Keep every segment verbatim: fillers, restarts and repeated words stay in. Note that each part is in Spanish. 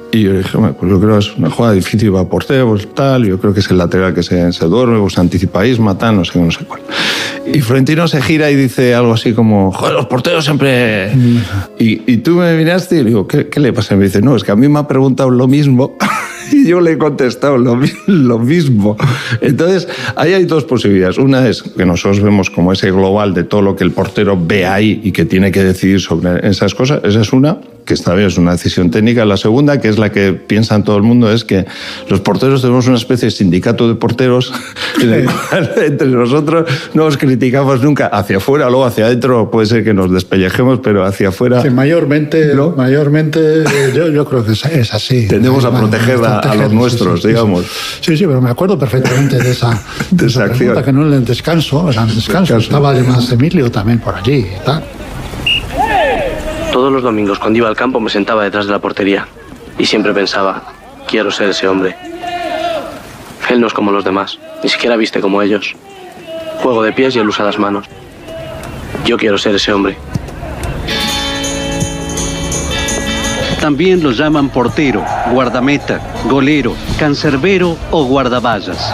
Y yo dije, bueno, pues yo creo que es una jugada difícil para portero, pues tal, yo creo que es el lateral que se, se duerme, pues se anticipa Isma, tal, no sé, no sé cuál. Y Florentino se gira y dice algo así como, joder, los porteros siempre... Mm. Y, y tú me miraste y le digo, ¿qué, qué le pasa? Y me dice, no, es que a mí me ha preguntado lo mismo y yo le he contestado lo, lo mismo. Entonces, ahí hay dos posibilidades. Una es que nosotros vemos como ese global de todo lo que el portero ve ahí y que tiene que decidir sobre esas cosas. Esa es una, que esta vez es una decisión técnica. La segunda, que es la que piensa en todo el mundo, es que los porteros tenemos una especie de sindicato de porteros en el cual entre nosotros no nos criticamos nunca hacia afuera, luego hacia adentro puede ser que nos despellejemos, pero hacia afuera... Sí, mayormente, ¿no? mayormente yo, yo creo que es así. Tendemos a proteger a, a los nuestros, sí, sí, digamos. Sí, sí, pero me acuerdo perfectamente de esa, de esa, esa pregunta, que no en el descanso, era en el descanso, estaba además Emilio también por allí y tal. Todos los domingos cuando iba al campo me sentaba detrás de la portería y siempre pensaba, quiero ser ese hombre. Él no es como los demás, ni siquiera viste como ellos. Juego de pies y él usa las manos. Yo quiero ser ese hombre. También los llaman portero, guardameta, golero, cancerbero o guardaballas.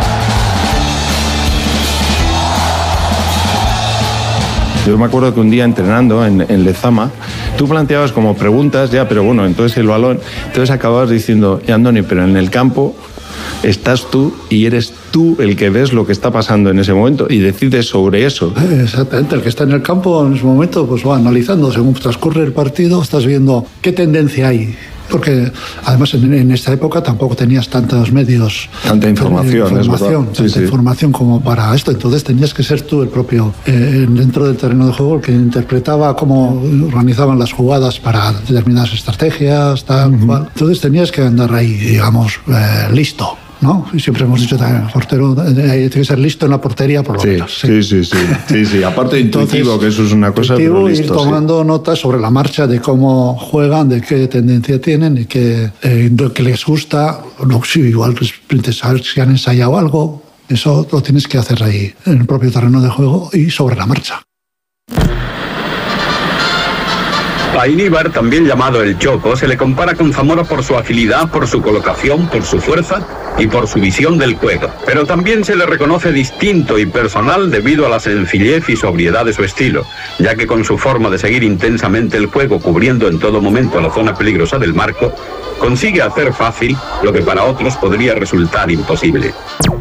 Yo me acuerdo que un día entrenando en, en Lezama, tú planteabas como preguntas, ya, pero bueno, entonces el balón, entonces acababas diciendo, ya Andoni, pero en el campo estás tú y eres tú el que ves lo que está pasando en ese momento y decides sobre eso. Exactamente, el que está en el campo en ese momento pues va analizando, según transcurre el partido, estás viendo qué tendencia hay. Porque además en, en esta época tampoco tenías tantos medios, tanta información, información es tanta sí, sí. información como para esto. Entonces tenías que ser tú el propio eh, dentro del terreno de juego el que interpretaba cómo organizaban las jugadas para determinadas estrategias, tal uh-huh. cual. Entonces tenías que andar ahí, digamos, eh, listo. ¿No? Y siempre hemos dicho también, el portero tiene que ser listo en la portería por lo sí, menos. Sí, sí, sí, sí, sí. Aparte de intuitivo, Entonces, que eso es una cosa, pero listo, ir tomando sí. notas sobre la marcha de cómo juegan, de qué tendencia tienen y qué, eh, de qué les gusta. No, sí, igual saber si han ensayado algo. Eso lo tienes que hacer ahí, en el propio terreno de juego y sobre la marcha. A Iníbar, también llamado el Choco, se le compara con Zamora por su agilidad, por su colocación, por su fuerza y por su visión del juego. Pero también se le reconoce distinto y personal debido a la sencillez y sobriedad de su estilo, ya que con su forma de seguir intensamente el juego, cubriendo en todo momento la zona peligrosa del marco, consigue hacer fácil lo que para otros podría resultar imposible.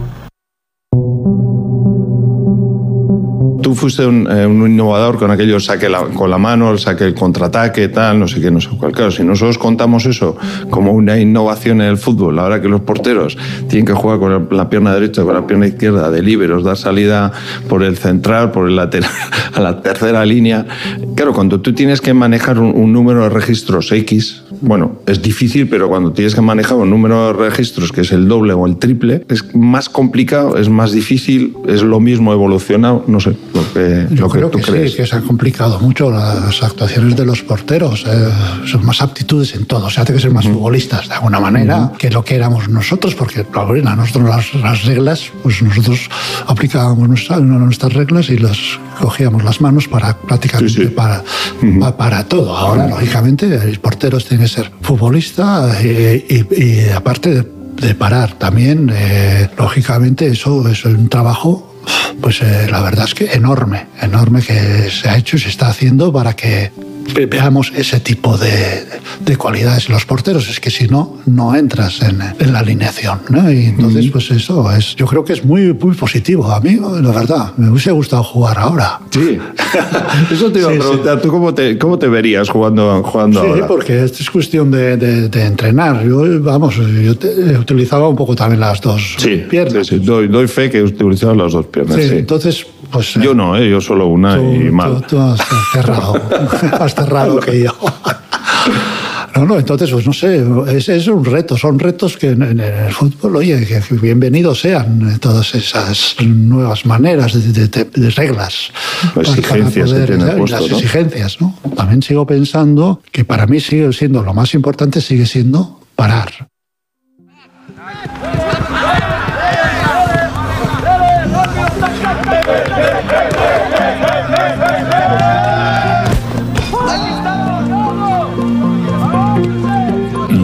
Tú fuiste un, eh, un innovador con aquello, saque la, con la mano, saque el contraataque, tal, no sé qué, no sé cuál. Claro, si nosotros contamos eso como una innovación en el fútbol, ahora que los porteros tienen que jugar con la pierna derecha, con la pierna izquierda, de líberos, dar salida por el central, por el lateral, a la tercera línea. Claro, cuando tú tienes que manejar un, un número de registros X, bueno, es difícil, pero cuando tienes que manejar un número de registros que es el doble o el triple, es más complicado, es más difícil, es lo mismo evolucionado, no sé. Lo que, Yo lo que creo tú que crees. sí, que se han complicado mucho las actuaciones de los porteros. Eh, son más aptitudes en todo. Se hace que ser más uh-huh. futbolistas de alguna manera uh-huh. que lo que éramos nosotros, porque a nosotros las, las reglas, pues nosotros aplicábamos nuestra, nuestras reglas y las cogíamos las manos para prácticamente sí, sí. Para, uh-huh. para, para todo. Ahora, uh-huh. lógicamente, los porteros tienen que ser futbolistas y, y, y aparte de, de parar también, eh, lógicamente, eso es un trabajo. Pues eh, la verdad es que enorme, enorme que se ha hecho y se está haciendo para que veamos ese tipo de, de cualidades en los porteros. Es que si no, no entras en, en la alineación, ¿no? Y entonces, pues eso es, yo creo que es muy, muy positivo. A mí, la verdad, me hubiese gustado jugar ahora. Sí, eso te iba sí, a preguntar. Sí. ¿Tú cómo te, cómo te verías jugando, jugando sí, ahora? Sí, porque esto es cuestión de, de, de entrenar. Yo, vamos, yo te, utilizaba un poco también las dos sí, piernas. Sí, sí. Doy, doy fe que utilizaba las dos piernas. Sí, sí. Entonces, pues... Yo no, ¿eh? Yo solo una tú, y mal. Tú, tú has cerrado. Has cerrado que yo. No, no, entonces, pues no sé, es, es un reto, son retos que en, en el fútbol, oye, que bienvenidos sean todas esas nuevas maneras de, de, de reglas. Las exigencias poder, que tiene el puesto, las ¿no? exigencias, ¿no? También sigo pensando que para mí sigue siendo, lo más importante sigue siendo parar.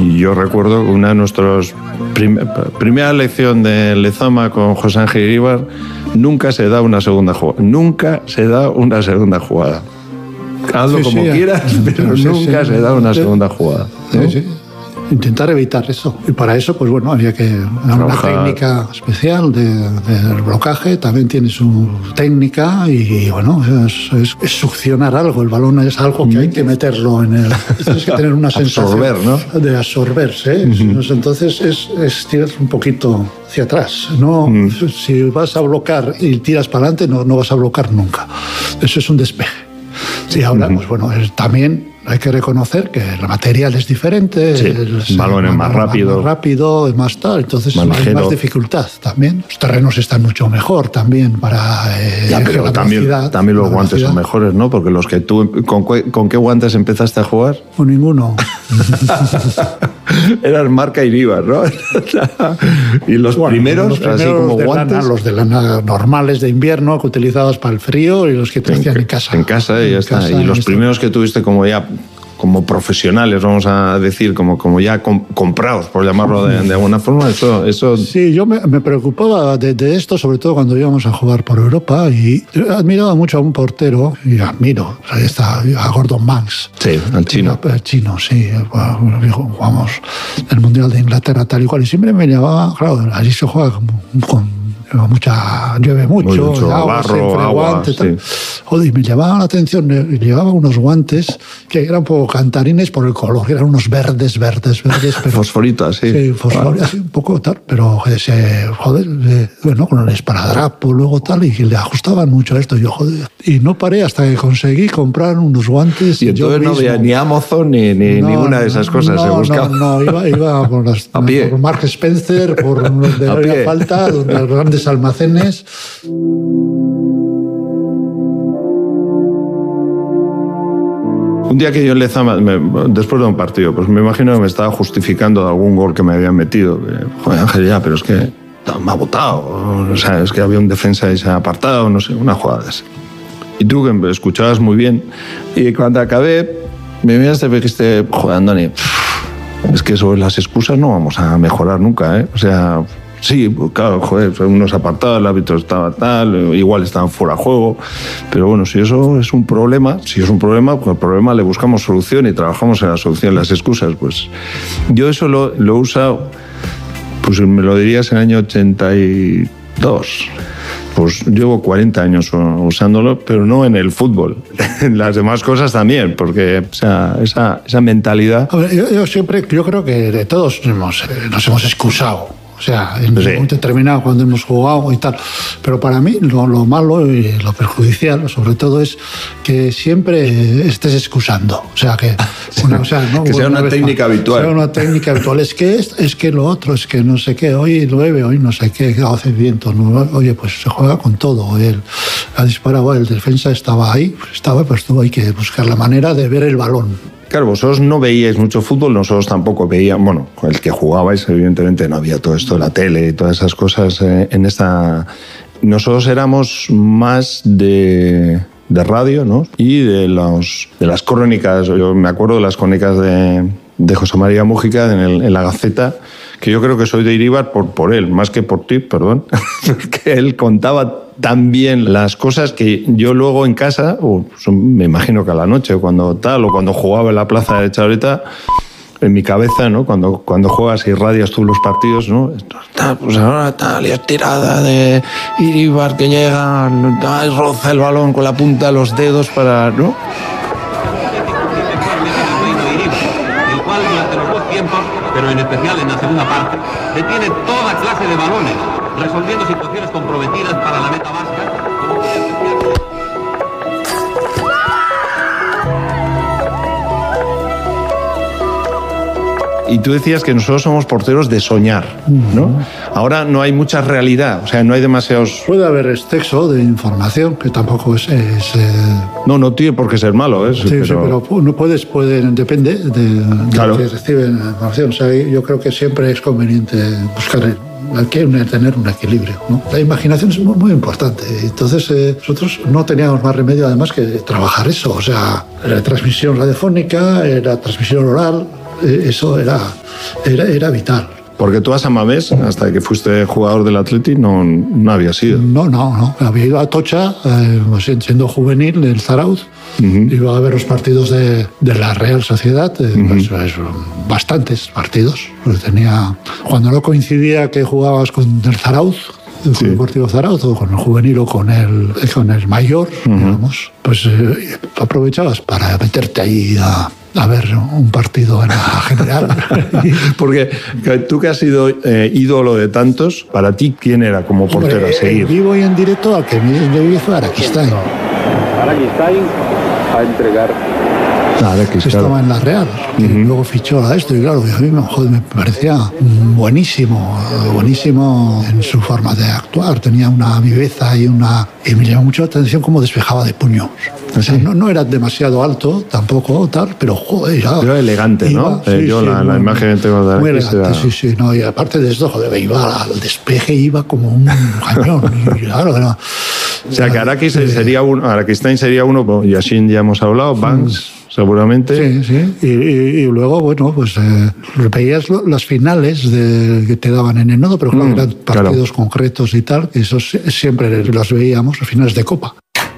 Y yo recuerdo una de nuestras prim primera lección de Lezama con José Ángel Iríbar, nunca se da una segunda jugada. Nunca se da una segunda jugada. Hazlo sí, como sí, quieras, pero sí, nunca sí, se da una segunda jugada, ¿no? Sí, sí. Intentar evitar eso. Y para eso, pues bueno, había que dar una técnica especial de, de blocaje, también tiene su técnica y, bueno, es, es, es succionar algo. El balón es algo que hay que meterlo en el... Tienes que tener una sensación absorber, ¿no? de absorberse. Uh-huh. Entonces es, es tirar un poquito hacia atrás. No, uh-huh. Si vas a blocar y tiras para adelante, no, no vas a blocar nunca. Eso es un despeje. Sí, ahora, uh-huh. pues bueno, es, también hay que reconocer que el material es diferente, sí, el balón es más rápido, más rápido, es más tal, entonces más hay más dificultad también. Los terrenos están mucho mejor también para eh, ya, pero la también, velocidad, también los guantes son mejores, ¿no? Porque los que tú con, ¿con qué guantes empezaste a jugar? Con ninguno. Eran marca Iríbar, ¿no? Y los, bueno, primeros, los primeros, así como de guantes, lana, los de lana normales de invierno que utilizabas para el frío y los que te hacían en casa. En casa y ya está. Casa, y los y primeros está. que tuviste como ya como profesionales, vamos a decir, como, como ya com, comprados, por llamarlo de, de alguna forma, eso... eso... Sí, yo me, me preocupaba de, de esto, sobre todo cuando íbamos a jugar por Europa, y admiraba mucho a un portero, y admiro, o sea, está, a Gordon Banks. Sí, al chino. El chino, sí. Jugamos el Mundial de Inglaterra tal y cual, y siempre me llamaba, claro, allí se juega como, con mucha, llueve mucho, mucho agua, barro, agua, guante, sí. Joder, y me llamaba la atención, llevaba unos guantes que eran un poco cantarines por el color, eran unos verdes, verdes, verdes. Pero, fosforitas, sí. Sí, fosforitas, sí, un poco tal, pero ese, joder, eh, bueno, con el esparadrapo, luego tal, y le ajustaban mucho a esto, yo, joder, y no paré hasta que conseguí comprar unos guantes. Y entonces no había ni Amazon ni, ni no, ninguna de esas cosas, no, se buscaba. No, no, iba, iba por, las, a pie. por Mark Spencer, por donde había falta, donde las grandes almacenes. Un día que yo en Lezama, me, después de un partido, pues me imagino que me estaba justificando de algún gol que me habían metido. Joder, Ángel, ya, pero es que me ha botado. O sea, es que había un defensa y se ha apartado, no sé, una jugada así. Y tú, que me escuchabas muy bien, y cuando acabé, me miraste y me dijiste, joder, Andoni, es que sobre las excusas no vamos a mejorar nunca, ¿eh? O sea... Sí, claro, joder, unos apartados, el árbitro estaba tal, igual estaban fuera de juego, pero bueno, si eso es un problema, si es un problema, pues al problema le buscamos solución y trabajamos en la solución. Las excusas, pues yo eso lo, lo he usado, pues me lo dirías en el año ochenta y dos. Pues llevo cuarenta años usándolo, pero no en el fútbol, en las demás cosas también, porque o sea, esa, esa mentalidad... A ver, yo, yo siempre, yo creo que de todos hemos, nos hemos excusado. O sea, en un momento determinado cuando hemos jugado y tal. Pero para mí lo, lo malo y lo perjudicial, sobre todo, es que siempre estés excusando. O sea, que, una, o sea, ¿no? que sea una, una técnica más, habitual. Sea una técnica habitual. Es que es, es que lo otro, es que no sé qué, hoy llueve, hoy no sé qué, hace viento. ¿no? Oye, pues se juega con todo. Él ha disparado, el defensa estaba ahí, pues estaba, pues tuvo hay que buscar la manera de ver el balón. Claro, vosotros no veíais mucho fútbol, nosotros tampoco veíamos, bueno, el que jugabais, evidentemente no había todo esto, la tele y todas esas cosas eh, en esta... Nosotros éramos más de, de radio, ¿no? Y de, los, de las crónicas, yo me acuerdo de las crónicas de, de José María Mújica en, el, en la Gaceta, que yo creo que soy de Iríbar por, por él, más que por ti, perdón, porque él contaba tan bien las cosas que yo luego en casa, o me imagino que a la noche, cuando tal, o cuando jugaba en la plaza de Chabreta, en mi cabeza, ¿no? Cuando, cuando juegas y radias tú los partidos, ¿no? Pues ahora tal, y estirada de Iríbar que llega, tal, roza el balón con la punta de los dedos para, ¿no? El cual durante los dos tiempos, pero en especial en la segunda parte, detiene toda clase de balones, resolviendo situaciones comprometidas para la meta vasca. Y tú decías que nosotros somos porteros de soñar, ¿no? Uh-huh. Ahora no hay mucha realidad, o sea, no hay demasiados... Puede haber exceso de información, que tampoco es... es eh... No, no tiene por qué ser malo, ¿eh? Sí, pero, sí, pero no puedes, pueden, depende de, de claro. lo que reciben la información. O sea, yo creo que siempre es conveniente buscar... Hay que tener un equilibrio, ¿no? La imaginación es muy, muy importante. Entonces, eh, nosotros no teníamos más remedio, además, que trabajar eso. O sea, la transmisión radiofónica, la transmisión oral, eh, eso era, era, era vital. Porque tú a San Mamés, hasta que fuiste jugador del Atleti, no, no habías ido. No, no, no. Había ido a Atocha, eh, siendo juvenil, del Zarauz. Uh-huh. Iba a ver los partidos de, de la Real Sociedad, eh, uh-huh. pues, pues, bastantes partidos. Pues tenía, cuando no coincidía que jugabas con el Zarauz, con sí. el Deportivo Zarauz, o con el juvenil o con el, con el mayor, uh-huh. digamos, pues eh, aprovechabas para meterte ahí a... a ver un partido en la general. Porque tú que has sido eh, ídolo de tantos, para ti, ¿quién era como portero Hombre, a seguir? En vivo y en directo, al que me vi fue Araquistain. Araquistain a entregar. Claro, que estaba en la Real, y uh-huh. luego fichó a esto, y claro, a mí joder, me parecía buenísimo, buenísimo en su forma de actuar. Tenía una viveza y una... Y me llamó mucho la atención cómo despejaba de puños. O sea, no, no era demasiado alto, tampoco tal, pero joder, ya... Era elegante, iba, ¿no? Sí, eh, yo sí, la, muy, la imagen que tengo de Muy elegante, era... sí, sí. No, y aparte de esto, joder, iba al despeje, iba como un cañón. Y claro, era... O sea, que Araquistain sería uno, Araquistain sería uno, y así ya hemos hablado, Banks... seguramente. Sí, sí. Y, y, y luego, bueno, pues eh, veías lo, las finales de, que te daban en el nodo, pero claro, mm, eran partidos claro. concretos y tal, que esos siempre los veíamos, las finales de Copa.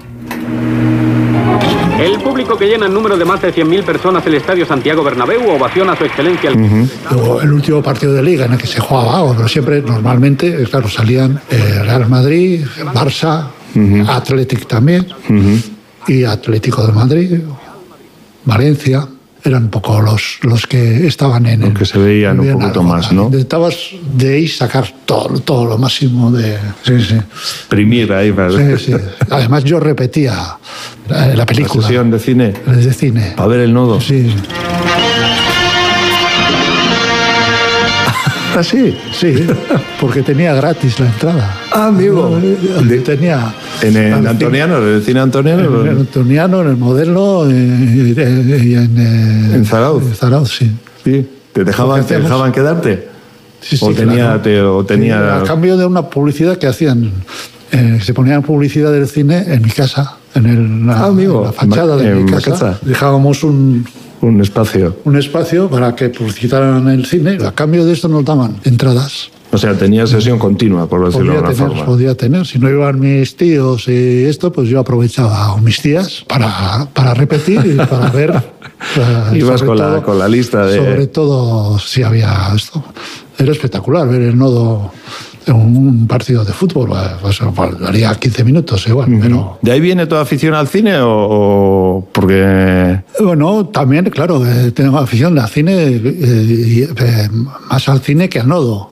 El público que llena en número de más de cien mil personas el Estadio Santiago Bernabéu ovaciona a su excelencia. El... Uh-huh. Luego, el último partido de Liga en el que se jugaba, pero siempre, normalmente, claro, salían eh, Real Madrid, Barça, uh-huh. Athletic también, uh-huh. y Atlético de Madrid... Valencia, eran un poco los, los que estaban en el... que se veían un poquito más, ¿no? Intentabas de ahí sacar todo, todo lo máximo de... Sí, sí. Exprimir ahí, ¿verdad? Sí, sí. Además yo repetía la, la película. ¿La sesión de cine? De cine. Para ver el nodo. Sí. ¿Ah, sí? Sí, porque tenía gratis la entrada. Ah, amigo. De, tenía... ¿En el Antoniano, en el cine Antoniano? En el Antoniano, en el Modelo y en... ¿En Zarauz? En Zarauz, sí. Sí. ¿Te dejaban, ¿te dejaban quedarte? Sí, sí, ¿O tenía, claro. te, o tenía... Sí, a cambio de una publicidad que hacían... Eh, se ponían publicidad del cine en mi casa, en, el, la, ah, amigo. en la fachada de en mi casa. Macaza. Dejábamos un... Un espacio. Un espacio para que publicitaran el cine. A cambio de esto nos daban entradas. O sea, tenía sesión continua, por decirlo de alguna tener, forma. Podía tener. Si no iban mis tíos y esto, pues yo aprovechaba a mis tías para, para repetir y para ver. Para, Ibas con, todo, la, con la lista de... Sobre todo si había esto. Era espectacular ver el nodo en un partido de fútbol. Pues, haría quince minutos igual, uh-huh. pero... ¿De ahí viene toda afición al cine o, o porque...? Bueno, también, claro, eh, tengo afición al cine, eh, eh, más al cine que al nodo.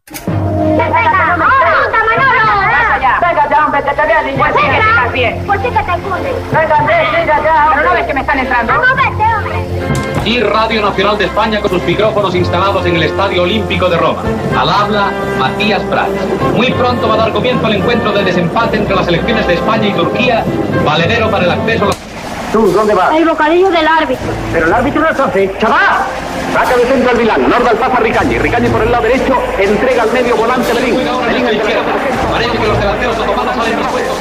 Pues sí que te escondes. Venga, Andrés, venga ya. Pero no ves que me están entrando. Vamos, vete, hombre. Y Radio Nacional de España con sus micrófonos instalados en el Estadio Olímpico de Roma. Al habla Matías Prats. Muy pronto va a dar comienzo el encuentro de desempate entre las selecciones de España y Turquía, valedero para el acceso a la... ¿Tú dónde vas? El bocadillo del árbitro. Pero el árbitro no es hace. ¡Chaval! Saca de centro al Milán, Norda al pasa a Ricañi. Ricañi por el lado derecho, entrega al medio volante Belín. Belín al izquierdo. Parece que los delanteros otomanos salen dispuestos.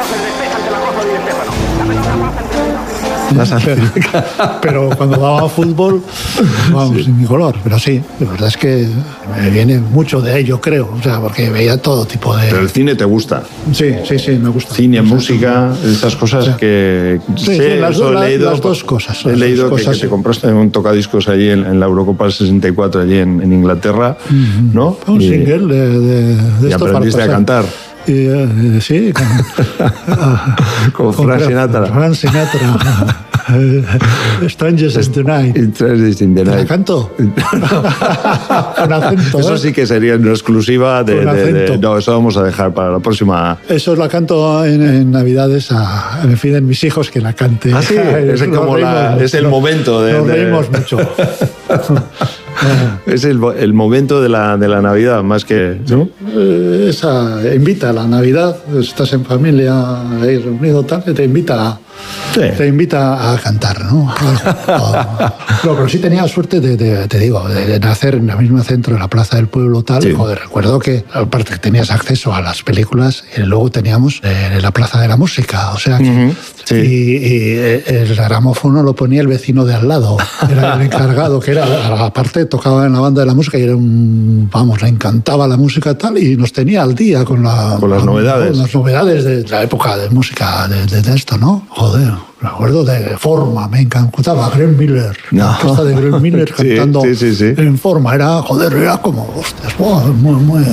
Pero cuando daba fútbol, vamos, sí. sin mi color. Pero sí, la verdad es que me viene mucho de ello, creo. O sea, porque veía todo tipo de... Pero el cine te gusta. Sí, sí, sí, me gusta. Cine, o sea, música, esas cosas, o sea, que... Sí, sé, sí, las, do, he leído, las dos cosas. He leído dos que, cosas, que te compraste un tocadiscos allí en, en la Eurocopa del sesenta y cuatro, allí en, en Inglaterra, uh-huh. ¿no? Un y, single de, de, de y esto aprendiste para a cantar. Y, uh, sí, con, con Frank Sinatra. Frank Sinatra. Strangers in the Night. Strangers in the Night. ¿La canto? Con acento. Eso ¿eh? sí que sería una exclusiva de, de, de... No, eso vamos a dejar para la próxima. Eso la canto en, en Navidades. A, me piden mis hijos que la cante. Ah, sí. Es, como la, es el momento de... Nos de... reímos mucho. Es el, el momento de la, de la Navidad, más que... ¿no? Eh, Esa invita a la Navidad, estás en familia ahí reunido, tal, te invita a, sí. te invita a cantar, ¿no? No, pero sí tenía suerte de, de te digo, de, de nacer en el mismo centro, en la Plaza del Pueblo, tal. Sí. Joder, recuerdo que, aparte que tenías acceso a las películas, y luego teníamos eh, la Plaza de la Música, o sea que... Uh-huh. Sí. Y, y el gramófono lo ponía el vecino de al lado, era el encargado, que era, aparte tocaba en la banda de la música y era un, vamos, le encantaba la música tal, y nos tenía al día con, la, con las con, novedades. Con las novedades de la época de música, de, de, de esto, ¿no? Joder, me acuerdo de Forma, me encantaba, Glenn Miller, no. la orquesta de Glenn Miller cantando sí, sí, sí, sí. en Forma, era, joder, era como, hostias, wow, muy, muy...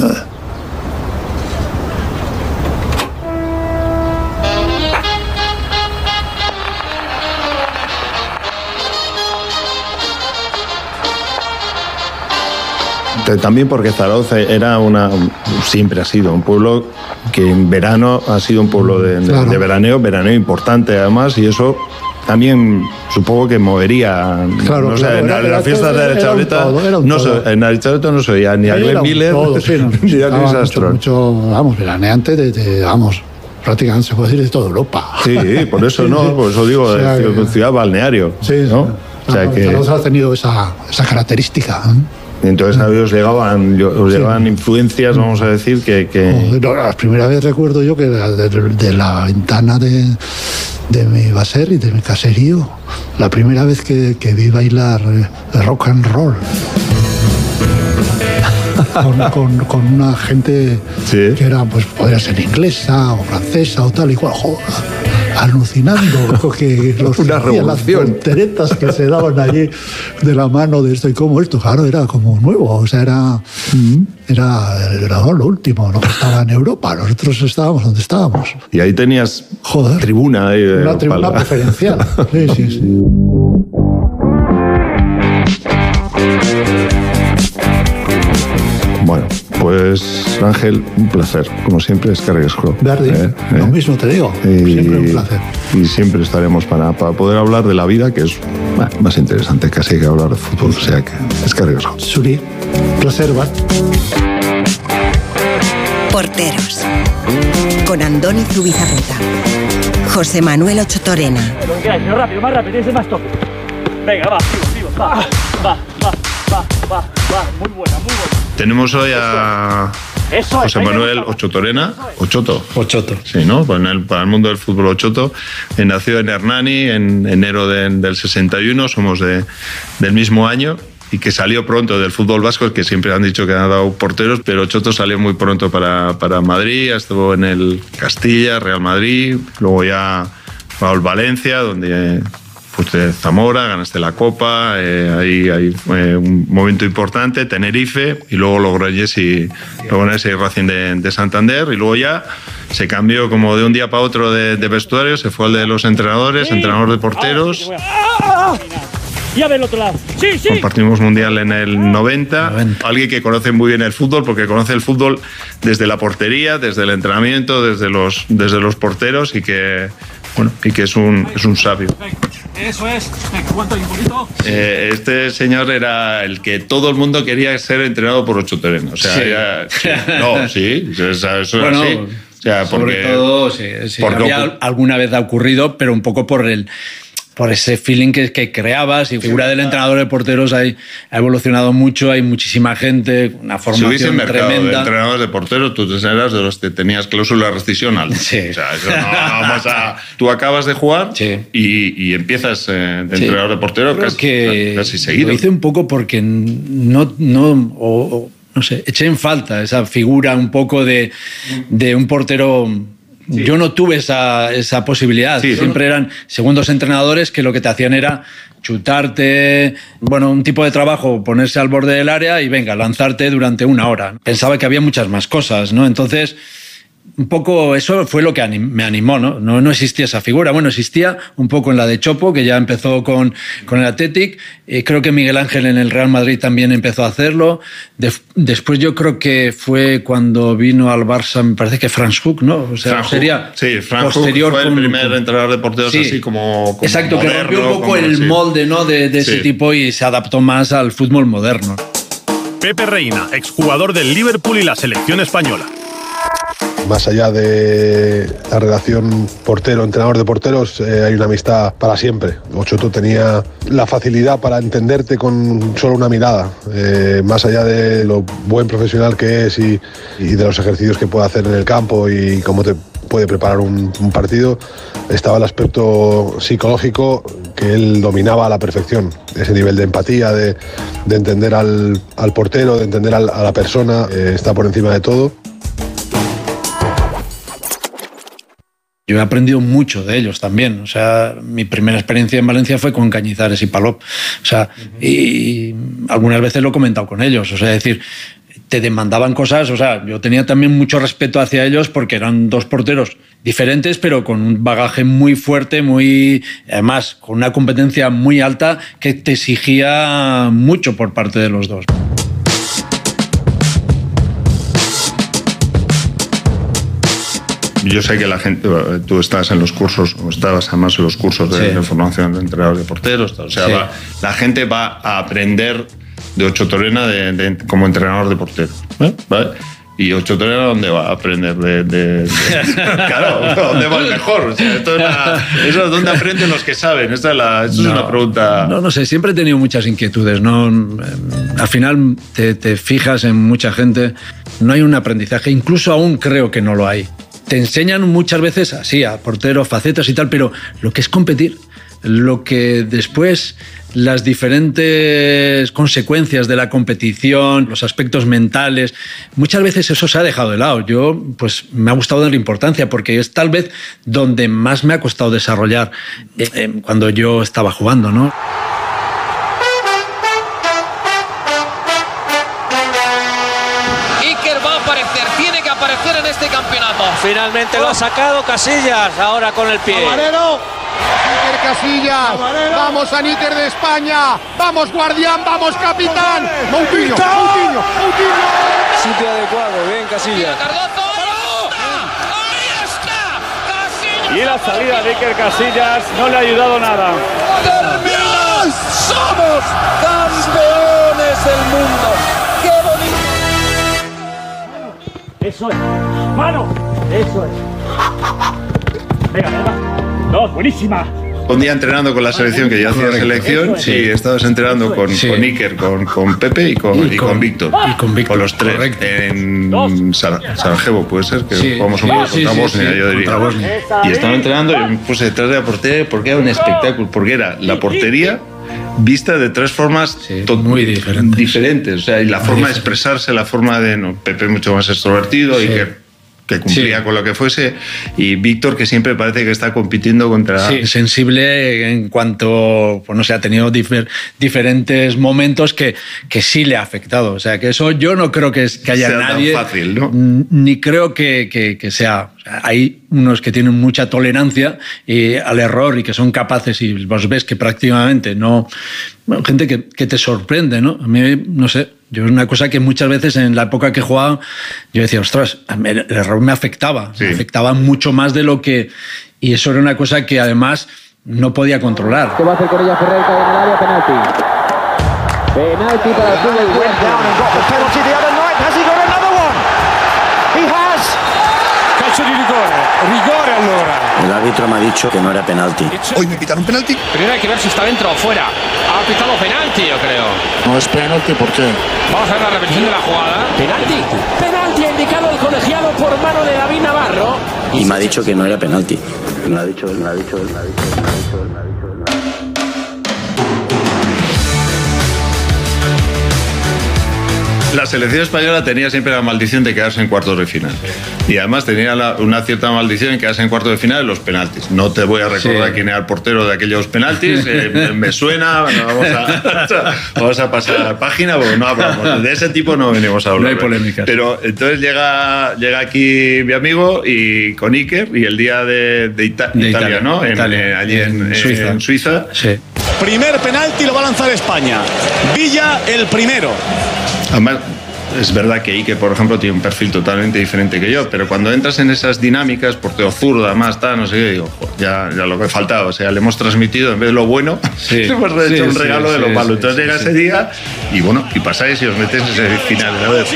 También porque Zarautz era una, siempre ha sido un pueblo que en verano ha sido un pueblo de, claro. de, de veraneo, veraneo importante además, y eso también supongo que movería. Claro, no sé, claro, en, era, en las fiestas de la Chableta, no so, en la Chableta no soy ni a Glenn Miller todo, sí, no, ni a Luis Armstrong. Mucho, mucho, vamos, veraneante de, de, vamos, prácticamente se puede decir de toda Europa. Sí, por eso no, por eso digo, o sea, ciudad, ciudad balneario. Sí, ¿no? O sea, que Zarautz ha tenido esa, esa característica, ¿eh? Entonces a os llegaban, os llegaban sí. influencias, vamos a decir, que... que... No, la primera vez recuerdo yo que de, de, de la ventana de, de mi baser y de mi caserío, la primera vez que, que vi bailar rock and roll. Con, con, con una gente sí. que era, pues podría ser inglesa o francesa o tal, y cual, joder, alucinando que los una revolución. Las volteretas que se daban allí de la mano de esto y como esto, claro, era como nuevo, o sea, era, mm. era, era lo último, no estaba en Europa, nosotros estábamos donde estábamos. Y ahí tenías joder, tribuna ahí de una tribuna pala. Preferencial. Sí, sí, sí. Bueno, pues Ángel, un placer, como siempre, es Carregasco. Verdi, eh, lo eh. mismo te digo, y, siempre un placer. Y siempre estaremos para, para poder hablar de la vida, que es bueno, más interesante casi que hablar de fútbol, o sea que es Carregasco. Suri, placer, va. Porteros, con Andoni Zubizarreta, José Manuel Ochotorena. Lo que quieras, pero rápido, más rápido, ese más toque. Venga, va, vivo, vivo, va, va, va, va, va, va, muy buena, muy buena. Tenemos hoy a Eso José Manuel Ochotorena, Ochoto. Ochoto. Sí, ¿no? Para el, para el mundo del fútbol Ochoto. Nació en Hernani en enero de, del sesenta y uno, somos de, del mismo año, y que salió pronto del fútbol vasco, que siempre han dicho que han dado porteros, pero Ochoto salió muy pronto para, para Madrid, estuvo en el Castilla, Real Madrid, luego ya Raúl Valencia, donde... Fuiste Zamora, ganaste la Copa, eh, ahí hay eh, un momento importante, Tenerife, y luego Logroñés y Logroñés y Racing de, de Santander, y luego ya se cambió como de un día para otro de, de vestuario, se fue al de los entrenadores, sí. entrenador de porteros. Y a ver el otro lado. Sí, sí. Compartimos mundial en el noventa. noventa. Alguien que conoce muy bien el fútbol, porque conoce el fútbol desde la portería, desde el entrenamiento, desde los, desde los porteros, y que, bueno, y que es un, es un sabio. Eso es. ¿Cuánto hay un poquito? Eh, este señor era el que todo el mundo quería ser entrenado por Ochotorena. O sea, sí. Era, sí, no, sí, eso, eso bueno, era así. O sea, sobre porque, todo, sí, sí porque había, alguna vez ha ocurrido, pero un poco por el... por ese feeling que, que creabas, y la figura del entrenador de porteros hay, ha evolucionado mucho, hay muchísima gente, una formación si hubiese tremenda. mercado de entrenadores de porteros, tú eras de los que tenías cláusula de rescisión alta. Sí. O sea, eso no, vamos a, tú acabas de jugar sí. y, y empiezas eh, de entrenador sí. de portero casi, que casi seguido. Lo hice un poco porque no... no o, o, no sé, eché en falta esa figura un poco de, de un portero... Sí. Yo no tuve esa, esa posibilidad. Sí, Siempre sí. eran segundos entrenadores que lo que te hacían era chutarte, bueno, un tipo de trabajo, ponerse al borde del área y venga, lanzarte durante una hora. Pensaba que había muchas más cosas, ¿no? Entonces, un poco eso fue lo que anim, me animó, ¿no? ¿no? No existía esa figura. Bueno, existía un poco en la de Chopo, que ya empezó con, con el Athletic. Eh, creo que Miguel Ángel en el Real Madrid también empezó a hacerlo. De, después yo creo que fue cuando vino al Barça, me parece que Franz Hook, ¿no? O sea, Franz sería Hook. Sí, Franz posterior Hook fue con, el primer entrenador de porteros sí, así como, como exacto, moderno, que rompió un poco como, el sí. molde, ¿no? de, de ese Sí. tipo y se adaptó más al fútbol moderno. Pepe Reina, exjugador del Liverpool y la selección española. Más allá de la relación portero-entrenador de porteros, eh, hay una amistad para siempre. Ochoto tenía la facilidad para entenderte con solo una mirada. Eh, más allá de lo buen profesional que es y, y de los ejercicios que puede hacer en el campo y cómo te puede preparar un, un partido, estaba el aspecto psicológico que él dominaba a la perfección. Ese nivel de empatía, de, de entender al, al portero, de entender al, a la persona, eh, está por encima de todo. Yo he aprendido mucho de ellos también. O sea, mi primera experiencia en Valencia fue con Cañizares y Palop. O sea, y algunas veces lo he comentado con ellos. O sea, es decir, te demandaban cosas. O sea, yo tenía también mucho respeto hacia ellos porque eran dos porteros diferentes, pero con un bagaje muy fuerte, muy, además, con una competencia muy alta que te exigía mucho por parte de los dos. Yo sé que la gente, tú estás en los cursos, o estabas además en los cursos de, Sí. de formación de entrenadores de porteros, o sea, Sí. va, la gente va a aprender de Ocho Torena de, de, como entrenador de porteros, ¿eh? ¿Vale? Y Ocho Torena, ¿dónde va a aprender de...? de, de... claro, ¿dónde va el mejor? O sea, esto es la, eso es donde aprenden los que saben. Esta es, la, esta no, es una pregunta... No, no sé, siempre he tenido muchas inquietudes, ¿no? Al final te, te fijas en mucha gente, no hay un aprendizaje, incluso aún creo que no lo hay. Te enseñan muchas veces así a porteros, facetas y tal, pero lo que es competir, lo que después las diferentes consecuencias de la competición, los aspectos mentales, muchas veces eso se ha dejado de lado. Yo, pues, me ha gustado dar importancia porque es tal vez donde más me ha costado desarrollar eh, cuando yo estaba jugando, ¿no? Iker va a aparecer, tiene que aparecer en este campeonato. Finalmente lo ha sacado Casillas, ahora con el pie. Camarero, Iker Casillas, vamos a Níker de España, vamos guardián, vamos capitán, Moutinho, Moutinho, Moutinho. Sitio adecuado, bien Casillas. Y la salida de Iker Casillas no le ha ayudado nada. ¡Terminamos! ¡Somos campeones del mundo! ¡Qué bonito! Eso es. ¡Mano! Eso es. Venga, venga. Dos, buenísima. Un día entrenando con la selección, que ya hacía selección, sí, estabas entrenando con, sí. con Iker, con, con Pepe y con, y, y con, con Víctor. Y con Víctor. Con los tres. Correcto. En Sar Sarajevo, puede ser, que sí. jugamos un poco sí, contra sí, Bosnia, sí, yo diría. Bosnia. Y estaba entrenando y me puse detrás de la portería porque era un espectáculo, porque era la portería vista de tres formas sí, muy diferentes. diferentes. O sea, y la muy forma diferente. de expresarse, la forma de... No, Pepe mucho más extrovertido, sí. Iker que cumplía sí. con lo que fuese, y Víctor, que siempre parece que está compitiendo contra... Sí, sensible en cuanto, pues no sé, ha tenido difer diferentes momentos que, que sí le ha afectado. O sea, que eso yo no creo que, es, que haya sea nadie... tan fácil, ¿no? Ni creo que, que, que sea... O sea, hay unos que tienen mucha tolerancia y, al error y que son capaces, y vos ves que prácticamente no... Bueno, gente que, que te sorprende, ¿no? A mí, no sé... Yo es una cosa que muchas veces en la época que jugaba, yo decía, ostras, el error me afectaba, sí. me afectaba mucho más de lo que... Y eso era una cosa que además no podía controlar. ¿Qué va a hacer con ella Ferrer? Cae en el área, penalti. Penalti para el club del West Ham. Calcio di rigore, rigore allora. El árbitro me ha dicho que no era penalti. Hoy me pitaron penalti. Primero hay que ver si está dentro o fuera. Ha pitado penalti, yo creo. No es penalti, ¿por qué? Vamos a ver la repetición de la jugada. Penalti. Penalti ha indicado el colegiado por mano de David Navarro. Y me ha dicho que no era penalti. Me lo ha dicho él, me lo ha dicho él, me lo ha dicho él, me lo ha dicho él, me lo ha dicho él. la selección española tenía siempre la maldición de quedarse en cuartos de final. Y además tenía la, una cierta maldición en quedarse en cuartos de final en los penaltis. No te voy a recordar sí. quién era el portero de aquellos penaltis. Eh, me, me suena. Bueno, vamos, a, vamos a pasar página porque no hablamos. De ese tipo no venimos a hablar. No hay polémicas. Pero entonces llega, llega aquí mi amigo y con Iker y el día de, de, Ita- de Italia, Italia, ¿no? En, Italia, eh, allí en, en Suiza. En Suiza. Sí. Primer penalti lo va a lanzar España. Villa el primero. Además, es verdad que Iker, por ejemplo, tiene un perfil totalmente diferente que yo, pero cuando entras en esas dinámicas, portero zurda, más tal, no sé qué, digo, ya, ya lo que faltaba, o sea, le hemos transmitido, en vez de lo bueno, sí. le hemos sí, hecho un sí, regalo sí, de lo sí, malo. sí, Entonces sí, llega sí. ese día y bueno, y pasáis y os metéis en ese final. A ver.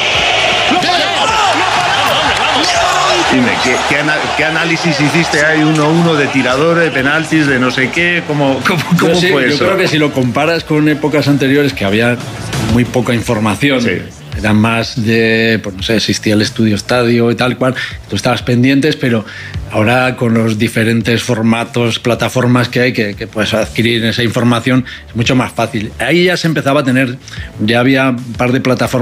Dime, ¿qué, qué, ana- ¿qué análisis hiciste? Hay uno uno de tirador, de penaltis, de no sé qué, ¿cómo, cómo, cómo Yo sí, fue yo eso? creo que si lo comparas con épocas anteriores que había muy poca información, sí. Eran más de, pues no sé, existía el estudio estadio y tal cual, tú estabas pendientes, pero ahora con los diferentes formatos, plataformas que hay, que, que puedes adquirir esa información, es mucho más fácil. Ahí ya se empezaba a tener, ya había un par de plataformas